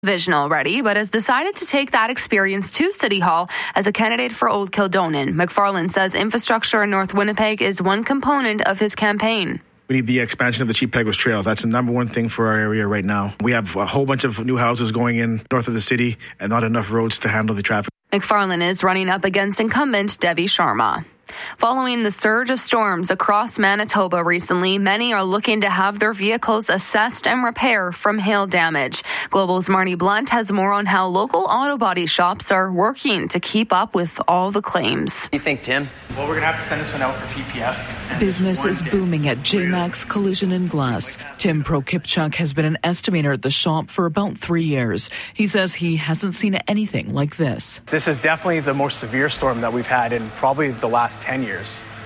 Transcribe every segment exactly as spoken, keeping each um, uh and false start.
Vision already, but has decided to take that experience to City Hall as a candidate for Old Kildonan. McFarland says infrastructure in North Winnipeg is one component of his campaign. We need the expansion of the Chief Peguis Trail. That's the number one thing for our area right now. We have a whole bunch of new houses going in north of the city and not enough roads to handle the traffic. McFarland is running up against incumbent Devi Sharma. Following the surge of storms across Manitoba recently, many are looking to have their vehicles assessed and repaired from hail damage. Global's Marnie Blunt has more on how local auto body shops are working to keep up with all the claims. What do you think, Tim? Well, we're going to have to send this one out for P P F. Business is booming at J MAX Collision and Glass. Tim Prokipchuk has been an estimator at the shop for about three years. He says he hasn't seen anything like this. This is definitely the most severe storm that we've had in probably the last ten years.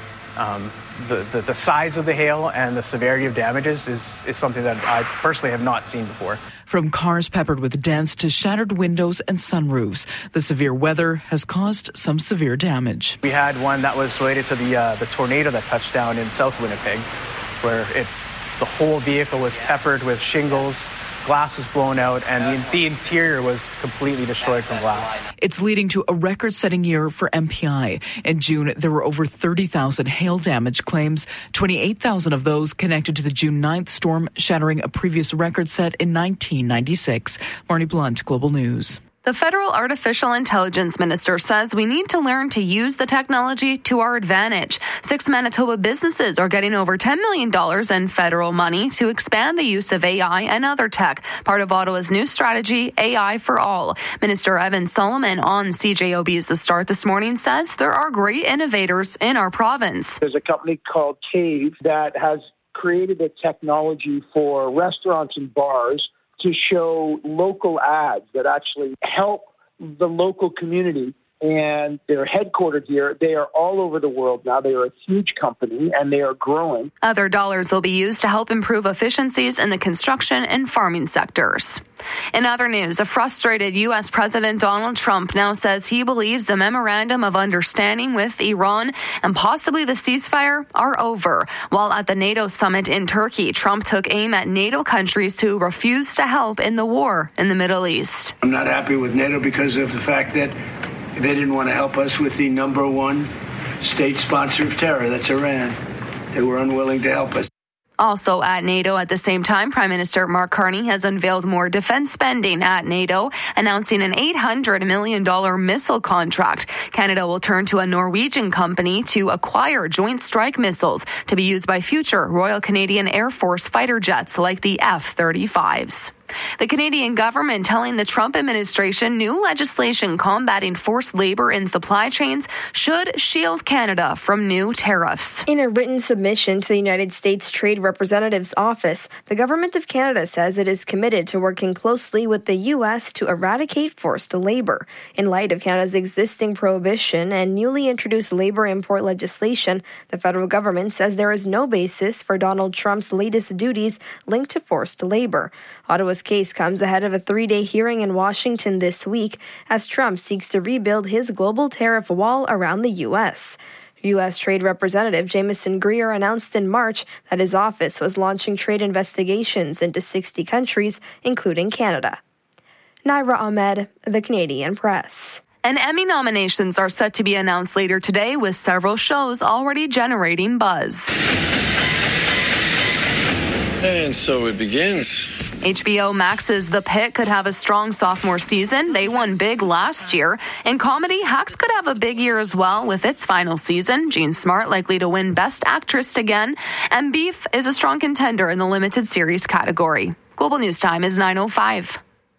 Um, the, the, the size of the hail and the severity of damages is, is something that I personally have not seen before. From cars peppered with dents to shattered windows and sunroofs, the severe weather has caused some severe damage. We had one that was related to the uh, the tornado that touched down in South Winnipeg, where it the whole vehicle was peppered with shingles, glass was blown out, and the, the interior was completely destroyed from glass. It's leading to a record-setting year for M P I. In June, there were over thirty thousand hail damage claims, twenty-eight thousand of those connected to the June ninth storm, shattering a previous record set in nineteen ninety-six. Marnie Blunt, Global News. The federal artificial intelligence minister says we need to learn to use the technology to our advantage. Six Manitoba businesses are getting over ten million dollars in federal money to expand the use of A I and other tech, part of Ottawa's new strategy, A I for All. Minister Evan Solomon on C J O B's The Start this morning says there are great innovators in our province. There's a company called Cave that has created a technology for restaurants and bars to show local ads that actually help the local community. And they're headquartered here. They are all over the world now. They are a huge company, and they are growing. Other dollars will be used to help improve efficiencies in the construction and farming sectors. In other news, a frustrated U S President Donald Trump now says he believes the memorandum of understanding with Iran and possibly the ceasefire are over. While at the NATO summit in Turkey, Trump took aim at NATO countries who refused to help in the war in the Middle East. I'm not happy with NATO because of the fact that they didn't want to help us with the number one state sponsor of terror, that's Iran. They were unwilling to help us. Also at NATO at the same time, Prime Minister Mark Carney has unveiled more defense spending at NATO, announcing an eight hundred million dollars missile contract. Canada will turn to a Norwegian company to acquire Joint Strike missiles to be used by future Royal Canadian Air Force fighter jets like the F thirty-fives. The Canadian government telling the Trump administration new legislation combating forced labor in supply chains should shield Canada from new tariffs. In a written submission to the United States Trade Representative's office, the Government of Canada says it is committed to working closely with the U S to eradicate forced labor. In light of Canada's existing prohibition and newly introduced labor import legislation, the federal government says there is no basis for Donald Trump's latest duties linked to forced labor. Ottawa's case comes ahead of a three-day hearing in Washington this week as Trump seeks to rebuild his global tariff wall around the U S. U S Trade Representative Jameson Greer announced in March that his office was launching trade investigations into sixty countries, including Canada. Naira Ahmed, The Canadian Press. And Emmy nominations are set to be announced later today, with several shows already generating buzz. And so it begins. H B O Max's The Pit could have a strong sophomore season. They won big last year. In comedy, Hacks could have a big year as well with its final season. Jean Smart likely to win Best Actress again. And Beef is a strong contender in the limited series category. Global News Time is nine oh five.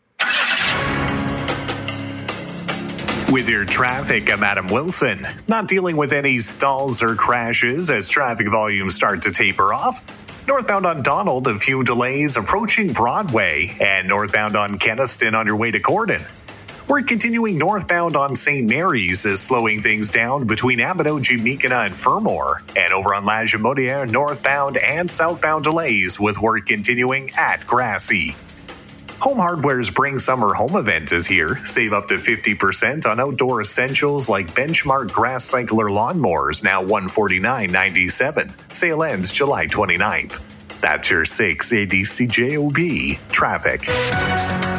With your traffic, I'm Adam Wilson. Not dealing with any stalls or crashes as traffic volumes start to taper off. Northbound on Donald, a few delays approaching Broadway, and northbound on Keniston on your way to Gordon. We're continuing northbound on Saint Mary's is slowing things down between Abinogi, Meekina, and Fermor, and over on La Jamodiere, northbound and southbound delays with work continuing at Grassy. Home Hardware's Bring Summer Home event is here. Save up to fifty percent on outdoor essentials like Benchmark Grass Cycler lawnmowers, now one hundred forty-nine dollars and ninety-seven cents. Sale ends July twenty-ninth. That's your six A D C J O B traffic.